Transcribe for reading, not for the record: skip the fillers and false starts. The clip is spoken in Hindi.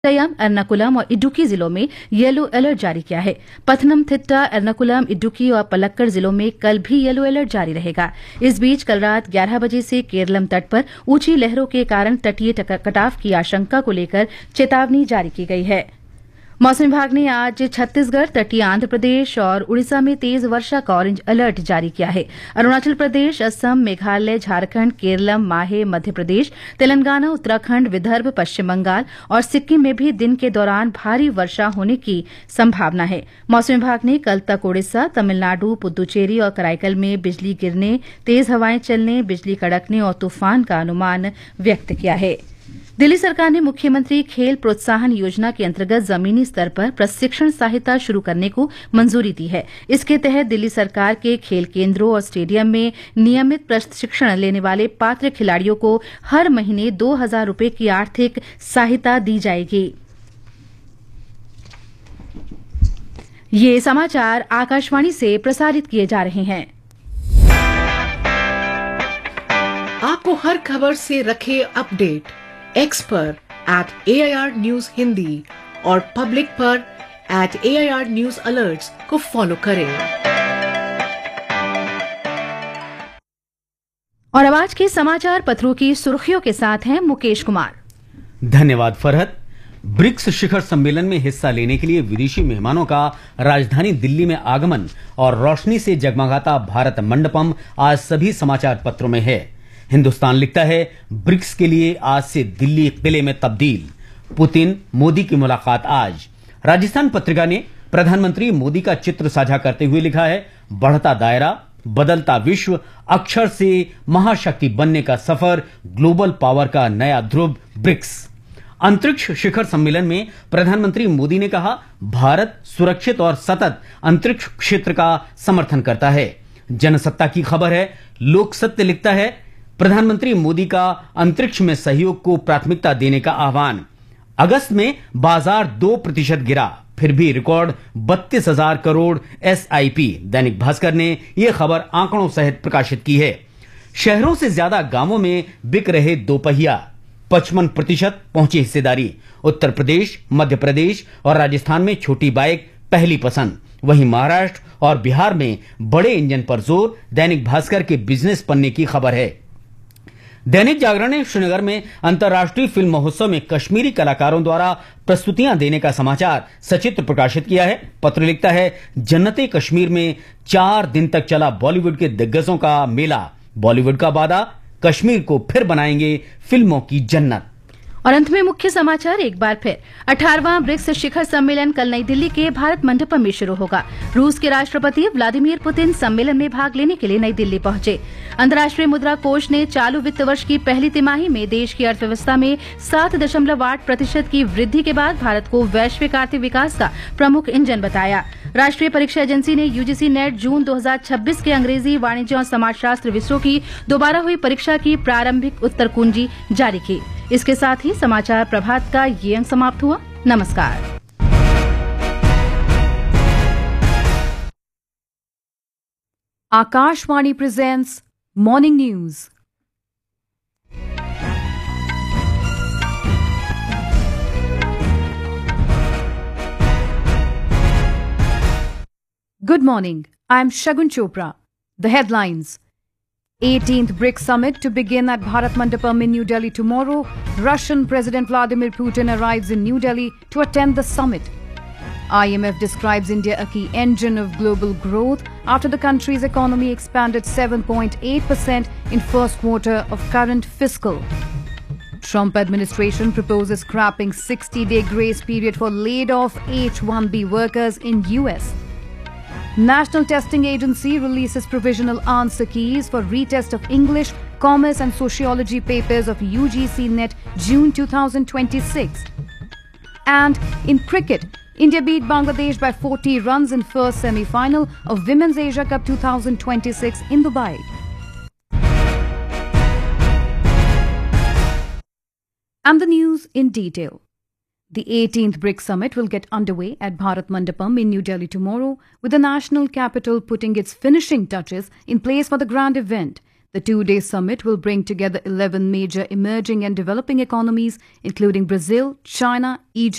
कोट्टयम, एर्नाकुलम और इडुक्की जिलों में येलो अलर्ट जारी किया है। पथनमथिट्टा, एर्नाकुलम, इडुक्की और पलक्कड़ जिलों में कल भी येलो अलर्ट जारी रहेगा। इस बीच कल रात 11 बजे से केरलम तट पर ऊंची लहरों के कारण तटीय कटाव की आशंका को लेकर चेतावनी जारी की गई है। मौसम विभाग ने आज छत्तीसगढ़, तटीय आंध्र प्रदेश और उड़ीसा में तेज वर्षा का ऑरेंज अलर्ट जारी किया है। अरुणाचल प्रदेश, असम, मेघालय, झारखंड, केरलम, माहे, मध्य प्रदेश, तेलंगाना, उत्तराखंड, विदर्भ, पश्चिम बंगाल और सिक्किम में भी दिन के दौरान भारी वर्षा होने की संभावना है। मौसम विभाग ने कल तक उड़ीसा, तमिलनाडु, पुद्दुचेरी और कराईकल में बिजली गिरने, तेज हवाएं चलने, बिजली कड़कने और तूफान का अनुमान व्यक्त किया है। दिल्ली सरकार ने मुख्यमंत्री खेल प्रोत्साहन योजना के अंतर्गत जमीनी स्तर पर प्रशिक्षण सहायता शुरू करने को मंजूरी दी है। इसके तहत दिल्ली सरकार के खेल केंद्रों और स्टेडियम में नियमित प्रशिक्षण लेने वाले पात्र खिलाड़ियों को हर महीने 2,000 रुपये की आर्थिक सहायता दी जाएगी। ये समाचार आकाशवाणी से प्रसारित किए जा रहे हैं। आपको हर खबर से रखे अपडेट एक्स पर @AIR News हिंदी और पब्लिक पर @AIR News Alerts को फॉलो करें। और अब आज के समाचार पत्रों की सुर्खियों के साथ हैं मुकेश कुमार। धन्यवाद फरहत। ब्रिक्स शिखर सम्मेलन में हिस्सा लेने के लिए विदेशी मेहमानों का राजधानी दिल्ली में आगमन और रोशनी से जगमगाता भारत मंडपम आज सभी समाचार पत्रों में है। हिंदुस्तान लिखता है, ब्रिक्स के लिए आज से दिल्ली किले में तब्दील, पुतिन मोदी की मुलाकात आज। राजस्थान पत्रिका ने प्रधानमंत्री मोदी का चित्र साझा करते हुए लिखा है, बढ़ता दायरा, बदलता विश्व, अक्षर से महाशक्ति बनने का सफर, ग्लोबल पावर का नया ध्रुव ब्रिक्स। अंतरिक्ष शिखर सम्मेलन में प्रधानमंत्री मोदी ने कहा, भारत सुरक्षित और सतत अंतरिक्ष क्षेत्र का समर्थन करता है। जनसत्ता की खबर है, लोक सत्य लिखता है, प्रधानमंत्री मोदी का अंतरिक्ष में सहयोग को प्राथमिकता देने का आह्वान। अगस्त में बाजार 2% गिरा, फिर भी रिकॉर्ड 32,000 करोड़ SIP। दैनिक भास्कर ने यह खबर आंकड़ों सहित प्रकाशित की है। शहरों से ज्यादा गांवों में बिक रहे दोपहिया, 55% पहुंची हिस्सेदारी। उत्तर प्रदेश, मध्य प्रदेश और राजस्थान में छोटी बाइक पहली पसंद। वहीं महाराष्ट्र और बिहार में बड़े इंजन पर जोर। दैनिक भास्कर के बिजनेस पन्ने की खबर है। दैनिक जागरण ने श्रीनगर में अंतर्राष्ट्रीय फिल्म महोत्सव में कश्मीरी कलाकारों द्वारा प्रस्तुतियां देने का समाचार सचित्र प्रकाशित किया है। पत्र लिखता है, जन्नते कश्मीर में 4 दिन तक चला बॉलीवुड के दिग्गजों का मेला। बॉलीवुड का वादा, कश्मीर को फिर बनाएंगे फिल्मों की जन्नत। और अंत में मुख्य समाचार एक बार फिर। 18वां ब्रिक्स शिखर सम्मेलन कल नई दिल्ली के भारत मंडपम में शुरू होगा। रूस के राष्ट्रपति व्लादिमीर पुतिन सम्मेलन में भाग लेने के लिए नई दिल्ली पहुंचे। अंतर्राष्ट्रीय मुद्रा कोष ने चालू वित्त वर्ष की पहली तिमाही में देश की अर्थव्यवस्था में 7.8% की वृद्धि के बाद भारत को वैश्विक आर्थिक विकास का प्रमुख इंजन बताया। राष्ट्रीय परीक्षा एजेंसी ने UGC नेट जून 2026 के अंग्रेजी, वाणिज्य और समाजशास्त्र विषयों की दोबारा हुई परीक्षा की प्रारंभिक उत्तर कुंजी जारी की। इसके साथ ही समाचार प्रभात का ये अंक समाप्त हुआ। नमस्कार। Akashvani presents morning news. Good morning. I'm Shagun Chopra. The headlines. 18th BRICS summit to begin at Bharat Mandapam in New Delhi tomorrow. Russian President Vladimir Putin arrives in New Delhi to attend the summit. IMF describes India a key engine of global growth after the country's economy expanded 7.8% in first quarter of current fiscal. Trump administration proposes scrapping 60-day grace period for laid-off H-1B workers in US. National Testing Agency releases provisional answer keys for retest of English, Commerce and Sociology papers of UGC NET June 2026. And in cricket, India beat Bangladesh by 40 runs in first semi-final of Women's Asia Cup 2026 in Dubai. And the news in detail. The 18th BRICS summit will get underway at Bharat Mandapam in New Delhi tomorrow, with the national capital putting its finishing touches in place for the grand event. The two-day summit will bring together 11 major emerging and developing economies, including Brazil, China, Egypt,